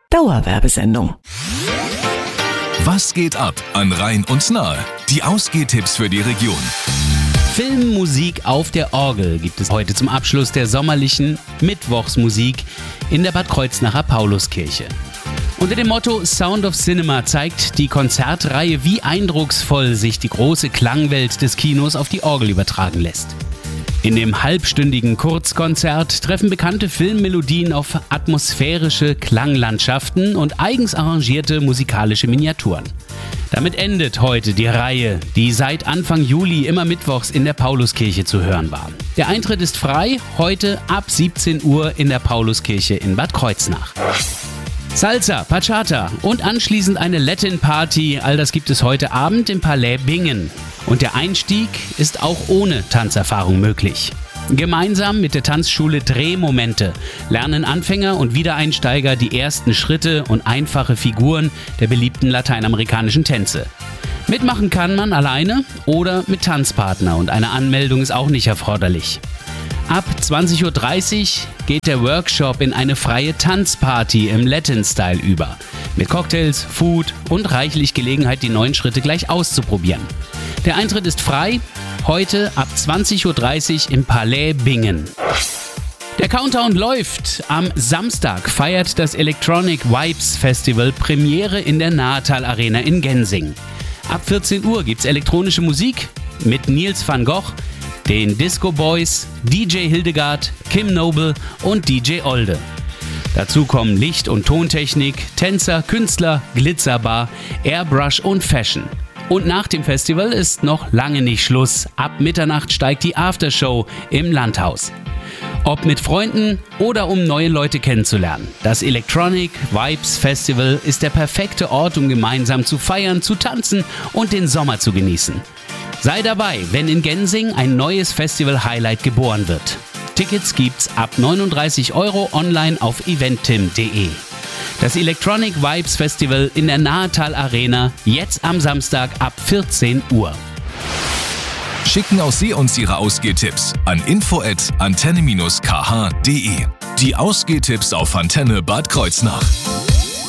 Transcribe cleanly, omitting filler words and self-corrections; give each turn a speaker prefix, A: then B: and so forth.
A: Dauerwerbesendung.
B: Was geht ab an Rhein und Nahe? Die Ausgehtipps für die Region.
C: Filmmusik auf der Orgel gibt es heute zum Abschluss der sommerlichen Mittwochsmusik in der Bad Kreuznacher Pauluskirche. Unter dem Motto Sound of Cinema zeigt die Konzertreihe, wie eindrucksvoll sich die große Klangwelt des Kinos auf die Orgel übertragen lässt. In dem halbstündigen Kurzkonzert treffen bekannte Filmmelodien auf atmosphärische Klanglandschaften und eigens arrangierte musikalische Miniaturen. Damit endet heute die Reihe, die seit Anfang Juli immer mittwochs in der Pauluskirche zu hören war. Der Eintritt ist frei, heute ab 17 Uhr in der Pauluskirche in Bad Kreuznach. Salsa, Bachata und anschließend eine Latin-Party, all das gibt es heute Abend im Palais Bingen. Und der Einstieg ist auch ohne Tanzerfahrung möglich. Gemeinsam mit der Tanzschule Drehmomente lernen Anfänger und Wiedereinsteiger die ersten Schritte und einfache Figuren der beliebten lateinamerikanischen Tänze. Mitmachen kann man alleine oder mit Tanzpartner und eine Anmeldung ist auch nicht erforderlich. Ab 20.30 Uhr geht der Workshop in eine freie Tanzparty im Latin-Style über. Mit Cocktails, Food und reichlich Gelegenheit, die neuen Schritte gleich auszuprobieren. Der Eintritt ist frei, heute ab 20.30 Uhr im Palais Bingen. Der Countdown läuft. Am Samstag feiert das Electronic Vibes Festival Premiere in der Nahetal Arena in Gensing. Ab 14 Uhr gibt's elektronische Musik mit Nils van Gogh, den Disco Boys, DJ Hildegard, Kim Noble und DJ Olde. Dazu kommen Licht- und Tontechnik, Tänzer, Künstler, Glitzerbar, Airbrush und Fashion. Und nach dem Festival ist noch lange nicht Schluss. Ab Mitternacht steigt die Aftershow im Landhaus. Ob mit Freunden oder um neue Leute kennenzulernen. Das Electronic Vibes Festival ist der perfekte Ort, um gemeinsam zu feiern, zu tanzen und den Sommer zu genießen. Sei dabei, wenn in Gensing ein neues Festival-Highlight geboren wird. Tickets gibt's ab 39 € online auf eventim.de. Das Electronic Vibes Festival in der Nahetal Arena, jetzt am Samstag ab 14 Uhr.
B: Schicken auch Sie uns Ihre Ausgehtipps an info@antenne-kh.de. Die Ausgehtipps auf Antenne Bad Kreuznach.